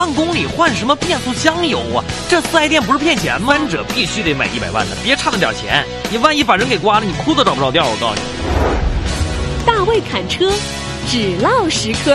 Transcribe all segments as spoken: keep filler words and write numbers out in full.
万公里换什么变速箱油啊？这四 S 店不是骗钱吗？三者必须得买一百万的，别差那点钱。你万一把人给刮了，你裤子找不着调。我告诉你， 大卫侃车，只唠实科。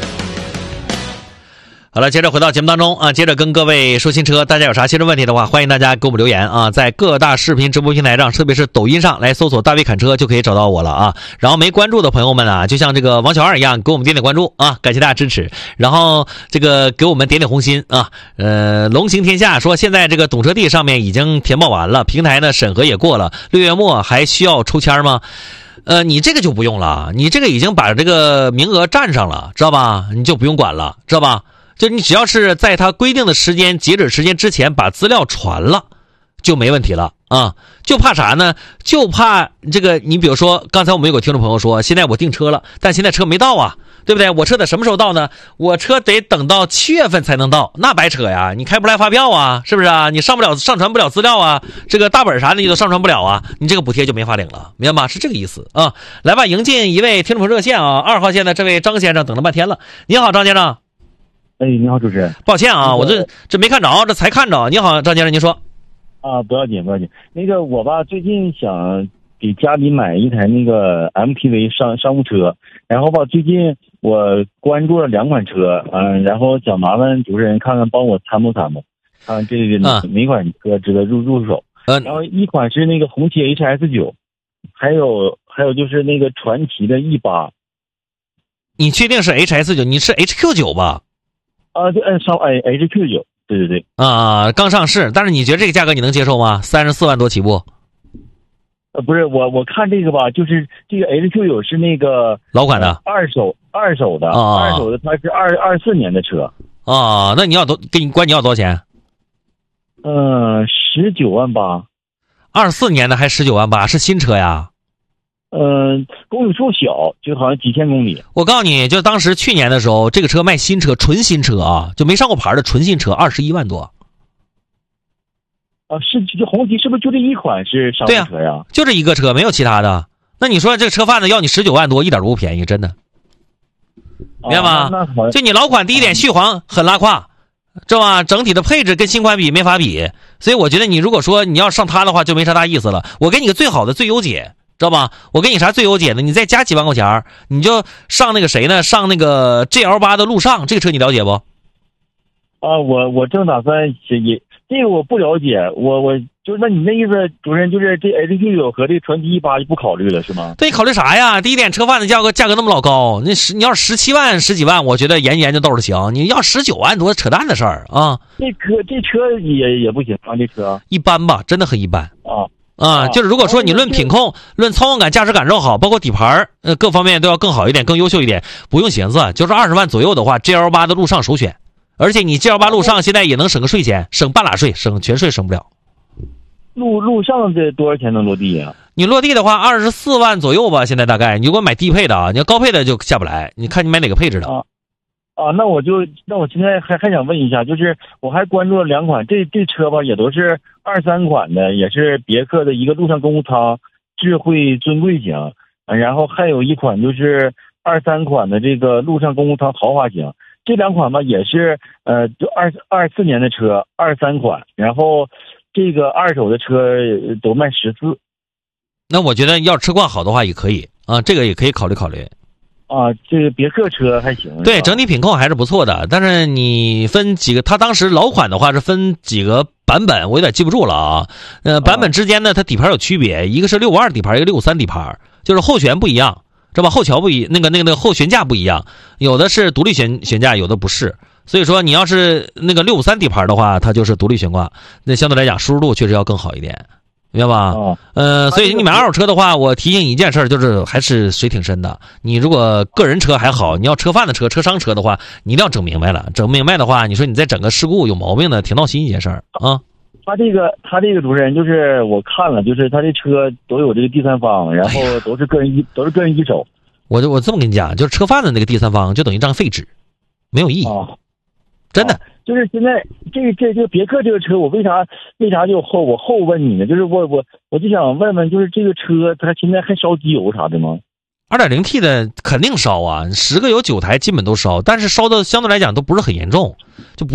好了，接着回到节目当中啊，接着跟各位说新车，大家有啥新车问题的话，欢迎大家给我们留言啊，在各大视频直播平台上，特别是抖音上来搜索大卫侃车就可以找到我了啊。然后没关注的朋友们啊，就像这个王小二一样，给我们点点关注啊，感谢大家支持。然后这个给我们点点红心啊。呃，龙行天下说，现在这个懂车帝上面已经填报完了，平台呢审核也过了，六月末还需要抽签吗？呃，你这个就不用了，你这个已经把这个名额占上了，知道吧？你就不用管了，知道吧？就你只要是在他规定的时间截止时间之前把资料传了，就没问题了啊。就怕啥呢？就怕这个，你比如说刚才我们有个听众朋友说，现在我订车了，但现在车没到啊，对不对？我车得什么时候到呢？我车得等到七月份才能到，那白扯呀！你开不来发票啊，是不是啊？你上不了上传不了资料啊，这个大本啥的你都上传不了啊，你这个补贴就没法领了，明白吗？是这个意思啊。来吧，迎进一位听众朋友热线啊，二号线的这位张先生等了半天了。你好，张先生。 哎，你好，主持人。 抱歉啊，我这这没看着，这才看着。你好，张先生，您说。 啊，不要紧，不要紧。那个我吧，最近想给家里买一台那个 M P V 商商务车，然后吧，最近我关注了两款车，嗯，然后想麻烦主持人看看帮我参谋参谋，看这个哪款车值得入入手。 嗯。 然后一款是那个红旗 H S 九，还有还有就是那个传祺的 E 八。 你确定是 H S 九？你是 H Q 九吧？ 啊，对，上哎 H Q 九，对对对。 啊，刚上市，但是你觉得这个价格你能接受吗？三十四万多起步。 呃，不是，我我看这个吧，就是这个 H Q 九是那个老款的， 二手二手的， 啊、 二手的，它是二二四年的车。 啊，那你要多给你管你要多少钱？ 嗯，十九万八。 二四年的还十九万八，是新车呀？ 嗯，公里数小，就好像几千公里。 我告诉你，就当时去年的时候，这个车卖新车，纯新车啊，就没上过牌的纯新车，二十一万多。 啊，是这红旗是不是就这一款是商务车呀？ 对呀，就这一个车，没有其他的。那你说这个车贩子要你十九万多，一点都不便宜，真的，明白吗？ 啊、 就你老款第一点续航很拉胯，知道吧？整体的配置跟新款比没法比，所以我觉得你如果说你要上它的话，就没啥大意思了。我给你个最好的最优解。知道吧？我给你啥最优解呢？你再加几万块钱，你就上那个谁呢？上那个 G L 八 的陆上，这个车你了解不？ 啊，我我正打算也这个我不了解，我我就是那你那意思，主任就是这 H Q 九和这传祺 E 八就不考虑了是吗？ 对，你考虑啥呀？第一点，车贩子价格价格那么老高，那十你要十七万十几万，我觉得研究研究豆儿行。你要十九万多，扯淡的事儿啊！ 这车这车也也不行啊，这车一般吧，真的很一般啊。 啊，就是如果说你论品控、论操控感、驾驶感受好，包括底盘呃各方面都要更好一点、更优秀一点，不用寻思，就是二十万左右的话 ，G L 八 的陆上首选。而且你 G L 八 陆上现在也能省个税钱，省半拉税，省全税省不了。 陆陆上这多少钱能落地呀、啊？ 你落地的话，二十四万左右吧，现在大概。你如果买低配的啊，你要高配的就下不来。你看你买哪个配置的？ 啊啊，那我就那我现在还还想问一下，就是我还关注了两款，这这车吧也都是二三款的，也是别克的一个陆上公务舱智慧尊贵型，然后还有一款就是二三款的这个陆上公务舱豪华型，这两款吧也是呃就二二四年的车，二三款，然后这个二手的车都卖十四。 那我觉得要车况好的话也可以啊，这个也可以考虑考虑。 啊，这个别克车还行， 对，整体品控还是不错的。但是你分几个，它当时老款的话是分几个版本，我有点记不住了啊。呃，版本之间呢，它底盘有区别，一个是六五二底盘，一个六五三底盘，就是后悬不一样，知道吧？后桥不一，那个那个那个后悬架不一样，有的是独立悬悬架，有的不是。所以说，你要是那个六五三底盘的话，它就是独立悬挂，那相对来讲舒适度确实要更好一点。明白吧？ 哦， 呃，所以你买二手车的话，我提醒你一件事，就是还是水挺深的。你如果个人车还好，你要车贩的车、车商车的话，你一定要整明白了。整明白的话，你说你再整个事故有毛病的，挺闹心一件事儿啊。 他这个他这个主持人就是我看了，就是他这车都有这个第三方，然后都是个人一、哎、都是个人一手。 我就我这么跟你讲，就是车贩的那个第三方就等于张废纸，没有意义。 哦， 真的。 哦，就是现在这个这这个别克这个车，我为啥为啥就后我后问你呢？就是我我我就想问问，就是这个车它现在还烧机油啥的吗？ 二点零 T 的肯定烧啊，十个有九台基本都烧，但是烧的相对来讲都不是很严重，就不